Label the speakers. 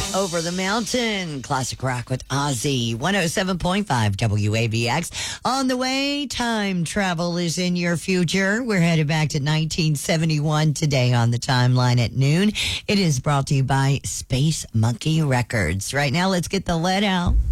Speaker 1: Over the Mountain, classic rock with Ozzy, 107.5 WAVX. On the way, time travel is in your future. We're headed back to 1971 today on the timeline at noon. It is brought to you by Space Monkey Records. Right now, let's get the lead out.